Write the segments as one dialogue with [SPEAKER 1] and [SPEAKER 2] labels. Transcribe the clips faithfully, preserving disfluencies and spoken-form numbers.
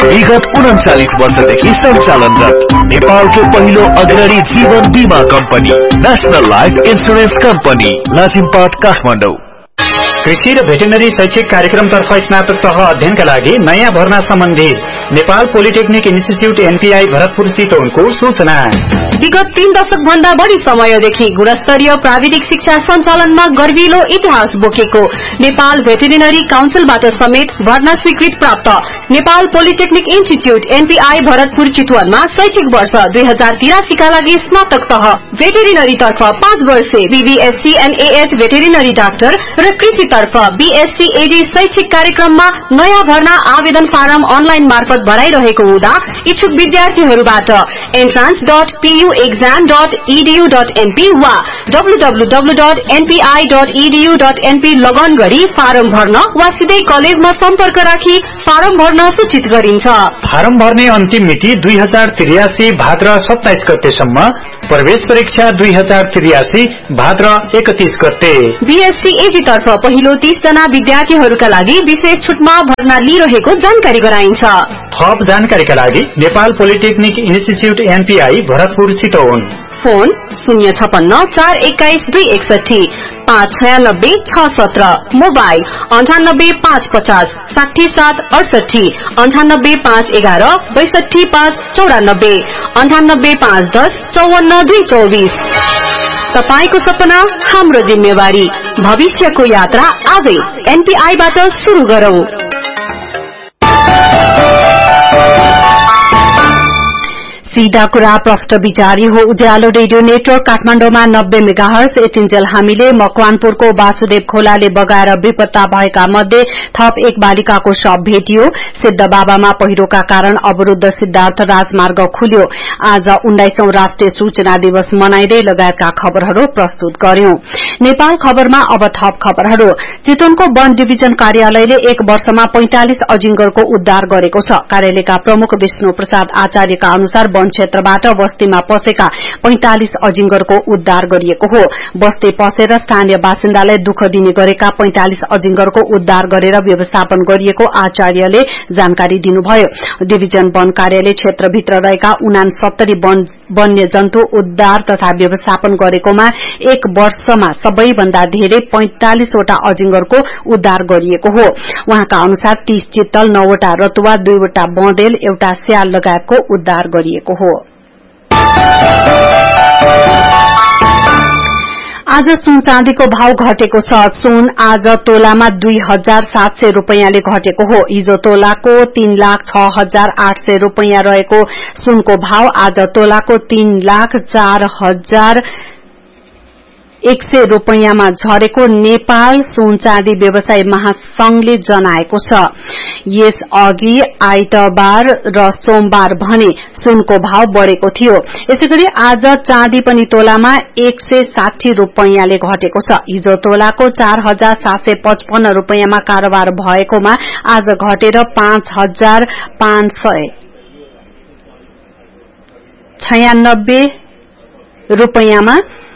[SPEAKER 1] विगत उन्चालीस वर्षदेखि सञ्चालनरत नेपालको पहिलो अग्रणी जीवन बीमा company national life insurance company Lazimpat Kathmandu.
[SPEAKER 2] कृषि र भेटेनरी शैक्षिक कार्यक्रमतर्फ स्नातक तह अध्ययनका लागि नयाँ भर्ना सम्बन्धी Nepal polytechnic institute NPI Bharatpur चितवनको सूचना।
[SPEAKER 3] विगत तीन दशक भन्दा बढ़ी समयदेखि गुणस्तरीय प्राविधिक शिक्षा सञ्चालनमा गर्विलो इतिहास बोकेको नेपाल भेटेरिनरी काउन्सिलबाट समेत भर्ना स्वीकृत प्राप्त Nepal polytechnic institute NPI Bharatpur चितवनमा शैक्षिक वर्ष दुई हजार तिरासी का लागि स्नातक तह भेटेरिनरी तर्फ पाँच वर्षे बीबीएससी एनएएच भेटेरिनरी डाक्टर र कृषि तर्फ बीएससी एडी शैक्षिक कार्यक्रममा नयाँ भर्ना आवेदन फारम अनलाइन मार्फत भराइरहेको हुँदा इच्छुक विद्यार्थीहरूबाट entrance dot PU exam dot EDU dot NP वा W W W dot NPI dot EDU dot NP लगन गरी फारम भर्न वा सिधै कलेजमा सम्पर्क राखी फारम भर्न सूचित गरिन्छ।
[SPEAKER 2] फारम भर्ने अन्तिम मिति दुई हजार त्रियासी भाद्र सत्ताइस गतेसम्म, प्रवेश परीक्षा दुई हजार त्रियासी भाद्र एकतीस गते।
[SPEAKER 3] बीएससी एजी तर्फ पहिलो तीस जना विद्यार्थीहरूका लागि विशेष छुटमा भर्ना लिइरहेको जानकारी गराइन्छ।
[SPEAKER 2] थप जानकारीका लागि Nepal polytechnic institute NPI Bharatpur Chitwan,
[SPEAKER 3] phone शून्य छपन्न चार एक्काइस दुई एकसठी पाँच छयानब्बे छ सत्र, मोबाइल अन्ठानब्बे पाँच पचास साठी सात अडसठी, अन्ठानब्बे पाँच एघार बैसठी पाँच चौरानब्बे, अन्ठानब्बे पाँच दस चौवन्न दुई चौबीस। तपाईको सपना हाम्रो जिम्मेवारी, भविष्यको यात्रा आजै एनपीआईबाट शुरू गरौं। सीधा कुरा प्रश्न विचारी हो। उज्यालो रेडियो नेटवर्क काठमाडौँमा नब्बे मेगाहर्ज यतिन्जेल हामीले मकवानपुरको वासुदेव खोलाले बगाएर बेपत्ता भएका मध्ये थप एक बालिकाको शव भेटियो। सिद्ध बाबामा पहिरोका कारण अवरूद्ध सिद्धार्थ राजमार्ग खुल्यो। आज उन्नाइसौं राष्ट्रिय सूचना दिवस मनाइँदै लगायतका खबरहरू प्रस्तुत गर्यौं। नेपाल खबरमा अब थप खबरहरू। चितवनको वन डिभिजन कार्यालयले एक वर्षमा पैंतालिस अजिंगरको उद्धार गरेको छ। कार्यालयका प्रमुख विष्णु प्रसाद आचार्यका अनुसार वन क्षेत्रबाट बस्तीमा पसेका पैंतालिस अजिंगरको उद्धार गरिएको हो। बस्ती पसेर स्थानीय बासिन्दालाई दुःख दिने गरेका पैंतालिस अजिंगरको उद्धार गरेर व्यवस्थापन गरिएको आचार्यले जानकारी दिनुभयो। डिभिजन वन कार्यालय क्षेत्रभित्र रहेका उनासत्तरी वन्य जन्तु उद्धार तथा व्यवस्थापन गरेकोमा एक वर्षमा सबैभन्दा धेरै पैंतालिसवटा अजिंगरको उद्धार गरिएको हो। उहाँका अनुसार तीस चित्तल, नौवटा रतुवा, दुईवटा बँदेल, एउटा स्याल लगायतको उद्धार गरिएको हो। आज सुन चाँदीको भाव घटेको छ। सुन आज तोलामा दुई हजार सात सय रूपियाँले घटेको हो। हिजो तोलाको तीन लाख छ हजार आठ सय रूपियाँ रहेको सुनको भाव आज तोलाको तीन लाख चार हजार एक सय रूपियाँमा झरेको नेपाल सुन चाँदी व्यवसायी महासंघले जनाएको छ। यस अघि आइतबार र सोमबार भने सुनको भाव बढ़ेको थियो। यसैगरी आज चाँदी पनि तोलामा एक सय साठी रूपियाँले घटेको छ। हिजो तोलाको चार हजार सात सय पचपन्न रूपियाँमा कारोबार भएकोमा आज घटेर पाँच हजार पाँच सय छयानब्बे रूपियाँमा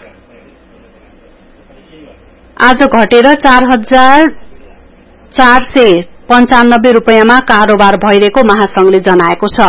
[SPEAKER 3] आज घटेर चार हजार चार सय पञ्चानब्बे रूपियाँमा कारोबार भइरहेको महासंघले जनाएको छ।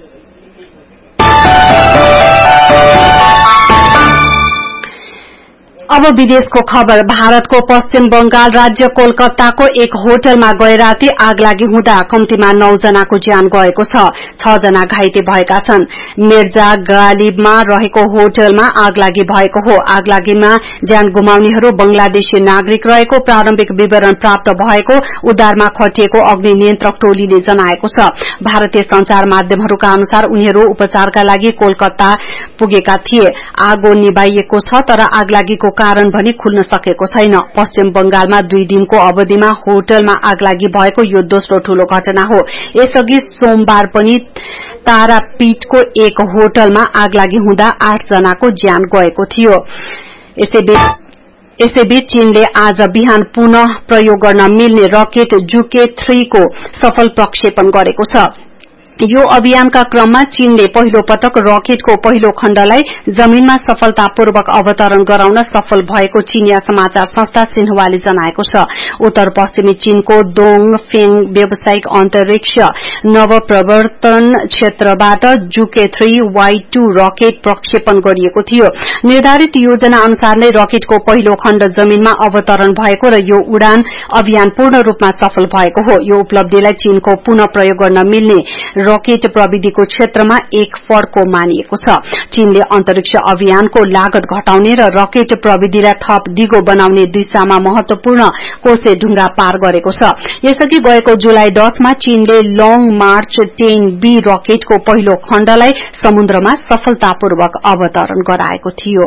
[SPEAKER 3] अब विदेशको खबर। भारतको पश्चिम बंगाल राज्य कोलकाताको एक होटलमा गए राती आगलागी हुँदा कम्तीमा नौ जनाको ज्यान गएको छ। छ जना घाइते भएका छन्। मिर्जा गालिबमा रहेको होटलमा आगलागी भएको हो। आगलागीमा ज्यान गुमाउनेहरू बंगलादेशी नागरिक रहेको प्रारम्भिक विवरण प्राप्त भएको उद्धारमा खटिएको अग्नि नियन्त्रक टोलीले जनाएको छ। भारतीय संचार माध्यमहरूका अनुसार उनीहरू उपचारका लागि कोलकाता पुगेका थिए। आगो निभाइएको छ तर आगलागीको कारण भनी खुल्न सकेको छैन। पश्चिम बंगालमा दुई दिनको अवधिमा होटलमा आगलागी भएको यो दोस्रो ठूलो घटना हो। यसअघि सोमबार पनि तारापीठको एक होटलमा आगलागी हुँदा आठ जनाको ज्यान गएको थियो। यसैबीच चीनले आज बिहान पुनः प्रयोग गर्न मिल्ने रकेट जुके थ्री को सफल प्रक्षेपण गरेको छ। यो अभियानका क्रममा चीनले पहिलो पटक रकेटको पहिलो खण्डलाई जमीनमा सफलतापूर्वक अवतरण गराउन सफल भएको चीनिया समाचार संस्था सिन्हुवाले जनाएको छ। उत्तर पश्चिमी चीनको दोङफेङ व्यावसायिक अन्तरिक्ष नवप्रवर्तन क्षेत्रबाट जुके थ्री वाई टू रकेट प्रक्षेपण गरिएको थियो। निर्धारित योजना अनुसार नै रकेटको पहिलो खण्ड जमीनमा अवतरण भएको र यो उडान अभियान पूर्ण रूपमा सफल भएको हो। यो उपलब्धिलाई चीनको पुनः प्रयोग गर्न मिल्ने रकेट प्रविधिको क्षेत्रमा एक फड्को मानिएको छ। चीनले अन्तरिक्ष अभियानको लागत घटाउने र रकेट प्रविधिलाई थप दिगो बनाउने दिशामा महत्वपूर्ण कोसे ढुंगा पार गरेको छ। यसअघि गएको जुलाई दसमा चीनले लङ मार्च टेन बी रकेटको पहिलो खण्डलाई समुद्रमा सफलतापूर्वक अवतरण गराएको थियो।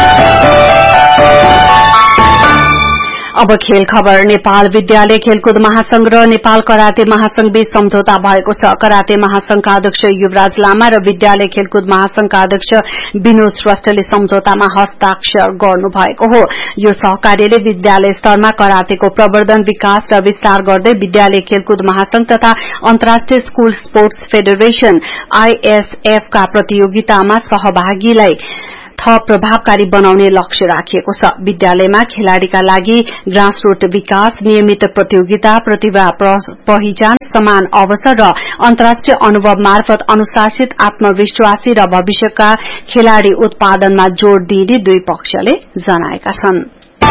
[SPEAKER 3] अब खेल खबर। नेपाल विद्यालय खेलकुद महासंघ र नेपाल कराते महासंघ बीच सम्झौता भएको छ। कराते महासंघका अध्यक्ष युवराज लामा र विद्यालय खेलकुद महासंघका अध्यक्ष विनोद श्रेष्ठले सम्झौतामा हस्ताक्षर गर्नुभएको हो। यो सहकार्यले विद्यालय स्तरमा करातेको प्रवर्धन, विकास र विस्तार गर्दै विद्यालय खेलकुद महासंघ तथा अन्तर्राष्ट्रिय स्कूल स्पोर्ट्स फेडरेशन आईएसएफ का प्रतियोगितामा सहभागीलाई थप प्रभावकारी बनाउने लक्ष्य राखिएको छ। विद्यालयमा खेलाड़ीका लागि ग्रासरूट विकास, नियमित प्रतियोगिता, प्रतिभा पहिचान, समान अवसर र अन्तर्राष्ट्रिय अनुभव मार्फत अनुशासित, आत्मविश्वासी र भविष्यका खेलाड़ी उत्पादनमा जोड़ दिने दुई पक्षले जनाएका छन्।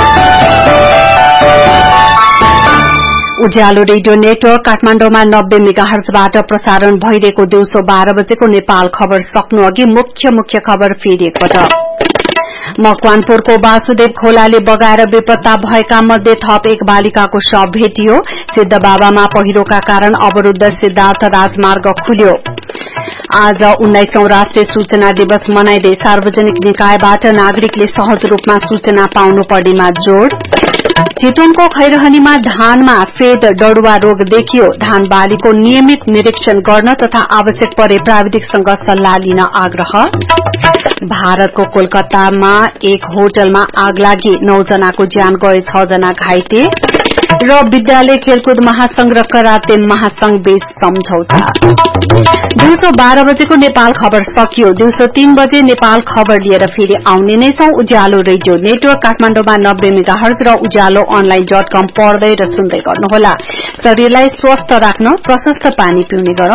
[SPEAKER 3] उज्यालो रेडियो नेटवर्क काठमाडौँमा नब्बे मेगाहर्जबाट प्रसारण भइरहेको दिउँसो बाह्र बजेको नेपाल खबर सक्नु अघि मुख्य मुख्य खबर फेरि एकपटक। मकवानपुरको वासुदेव खोलाले बगाएर बेपत्ता भएका मध्ये थप एक बालिकाको शव भेटियो। सिद्ध बाबामा पहिरोका कारण अवरूद्ध सिद्धार्थ राजमार्ग खुल्यो। आज उन्नाइसौं राष्ट्रिय सूचना दिवस मनाइँदै सार्वजनिक निकायबाट नागरिकले सहज रूपमा सूचना पाउनुपर्नेमा जोड़। चितवनको खैरहनीमा धानमा फेद डढ़ुवा रोग देखियो। धान बालीको नियमित निरीक्षण गर्न तथा आवश्यक परे प्राविधिकसँग सल्लाह लिन आग्रह। भारतको कोलकातामा एक होटलमा आग लागि नौ जनाको ज्यान गए, छ जना घाइते। र विद्यालय खेलकुद महासंघ र कराते महासंघ बीच सम्झौता। दिउँसो बाह्र बजेको नेपाल खबर सकियो। दिउँसो तीन बजे नेपाल खबर लिएर फेरि आउने नै छौं। उज्यालो रेडियो नेटवर्क काठमाडौँमा नब्बे मेगाहर्ज र उज्यालो अनलाइन डट कम पढ्दै र सुन्दै गर्नुहोला। शरीरलाई स्वस्थ राख्न प्रशस्त पानी पिउने गरौं।